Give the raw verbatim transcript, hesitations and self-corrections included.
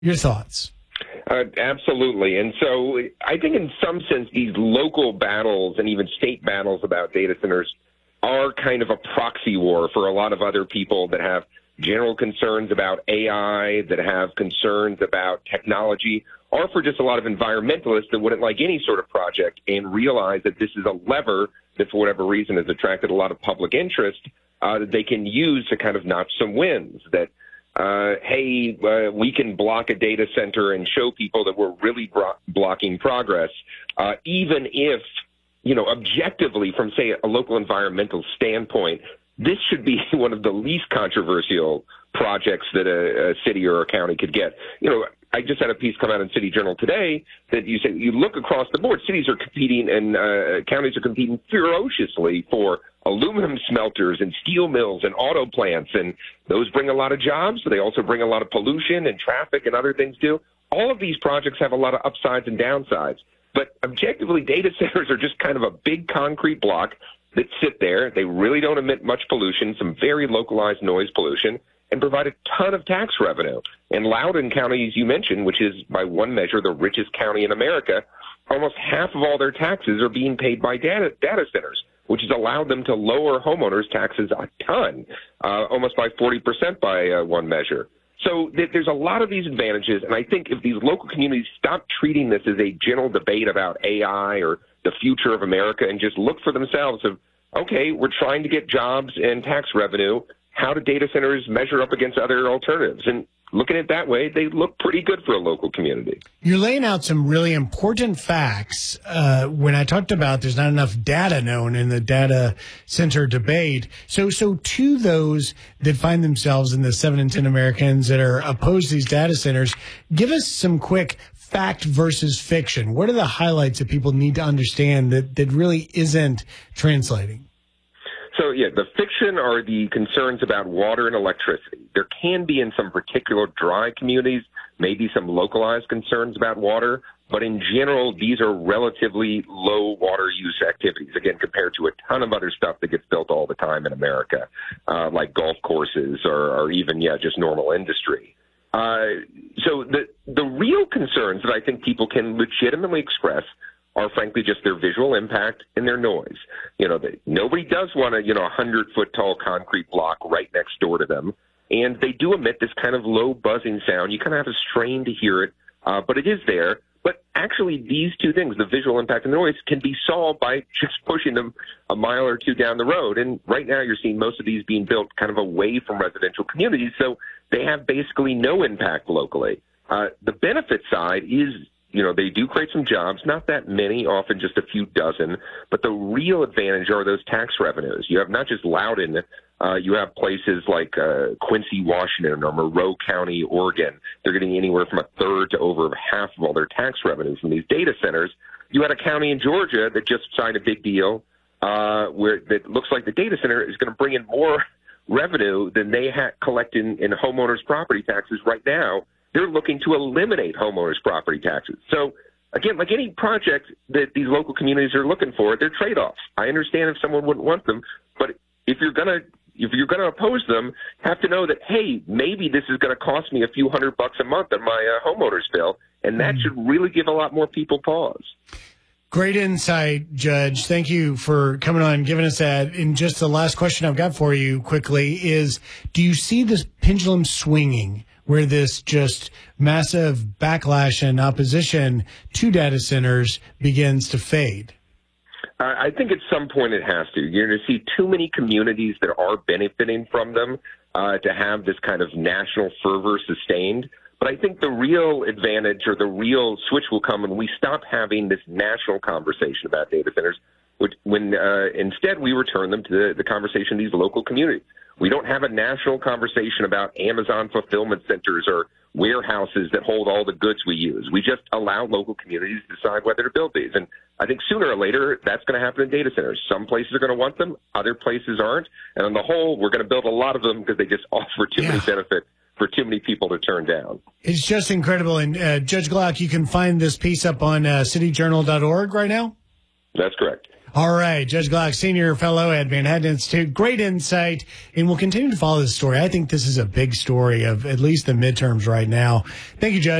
Your thoughts? Uh, absolutely. And so I think in some sense these local battles and even state battles about data centers are kind of a proxy war for a lot of other people that have general concerns about A I, that have concerns about technology, or for just a lot of environmentalists that wouldn't like any sort of project and realize that this is a lever that for whatever reason has attracted a lot of public interest uh, that they can use to kind of notch some wins. That Uh, hey, uh, we can block a data center and show people that we're really bro- blocking progress, uh, even if, you know, objectively from, say, a local environmental standpoint, this should be one of the least controversial projects that a, a city or a county could get. You know, I just had a piece come out in City Journal today that you say you look across the board, cities are competing and uh, counties are competing ferociously for aluminum smelters and steel mills and auto plants, and those bring a lot of jobs, but they also bring a lot of pollution and traffic and other things too. All of these projects have a lot of upsides and downsides, but objectively, data centers are just kind of a big concrete block that sit there. They really don't emit much pollution, some very localized noise pollution, and provide a ton of tax revenue. And Loudoun County, as you mentioned, which is by one measure the richest county in America, almost half of all their taxes are being paid by data, data centers, which has allowed them to lower homeowners' taxes a ton, uh, almost by forty percent by uh, one measure. So th- there's a lot of these advantages, and I think if these local communities stop treating this as a general debate about A I or the future of America and just look for themselves of, okay, we're trying to get jobs and tax revenue, how do data centers measure up against other alternatives? And looking at it that way, they look pretty good for a local community. You're laying out some really important facts. Uh, when I talked about there's not enough data known in the data center debate. So, so to those that find themselves in the seven in ten Americans that are opposed to these data centers, give us some quick fact versus fiction. What are the highlights that people need to understand that, that really isn't translating? So, yeah, the fiction are the concerns about water and electricity. There can be in some particular dry communities, maybe some localized concerns about water, but in general, these are relatively low water use activities, again, compared to a ton of other stuff that gets built all the time in America, uh, like golf courses or, or even, yeah, just normal industry. Uh, so the the real concerns that I think people can legitimately express are frankly just their visual impact and their noise. You know, they, nobody does want a, you know, a hundred-foot-tall concrete block right next door to them, and they do emit this kind of low buzzing sound. You kind of have to strain to hear it, uh, but it is there. But actually, these two things, the visual impact and the noise, can be solved by just pushing them a mile or two down the road. And right now, you're seeing most of these being built kind of away from residential communities, so they have basically no impact locally. Uh, the benefit side is, you know, they do create some jobs, not that many, often just a few dozen, but the real advantage are those tax revenues. You have not just Loudoun, uh, you have places like uh, Quincy, Washington, or Monroe County, Oregon. They're getting anywhere from a third to over half of all their tax revenues from these data centers. You had a county in Georgia that just signed a big deal uh, where that looks like the data center is going to bring in more revenue than they ha- collect in, in homeowners' property taxes right now. They're looking to eliminate homeowners' property taxes. So, again, like any project that these local communities are looking for, they're trade-offs. I understand if someone wouldn't want them, but if you're going to if you're going to oppose them, have to know that, hey, maybe this is going to cost me a few hundred bucks a month on my uh, homeowner's bill, and that mm. should really give a lot more people pause. Great insight, Judge. Thank you for coming on and giving us that. And just the last question I've got for you quickly is, do you see this pendulum swinging where this just massive backlash and opposition to data centers begins to fade? Uh, I think at some point it has to. You're going to see too many communities that are benefiting from them uh, to have this kind of national fervor sustained. But I think the real advantage or the real switch will come when we stop having this national conversation about data centers, which, when uh, instead we return them to the, the conversation of these local communities. We don't have a national conversation about Amazon fulfillment centers or warehouses that hold all the goods we use. We just allow local communities to decide whether to build these. And I think sooner or later, that's going to happen in data centers. Some places are going to want them, other places aren't. And on the whole, we're going to build a lot of them because they just offer too yeah. many benefits for too many people to turn down. It's just incredible. And uh, Judge Glauc, you can find this piece up on uh, city journal dot org right now? That's correct. All right, Judge Glock, senior fellow at Manhattan Institute. Great insight, and we'll continue to follow this story. I think this is a big story of at least the midterms right now. Thank you, Judge.